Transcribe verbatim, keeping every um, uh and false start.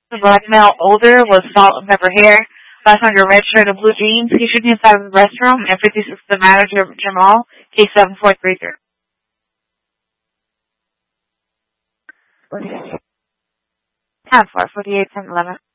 The black male, older, with salt and pepper hair. five hundred red shirt and blue jeans. He's shooting inside of the restroom. And fifty-six the manager, Jamal. Case seven four three three. Time for forty-eight, ten, eleven.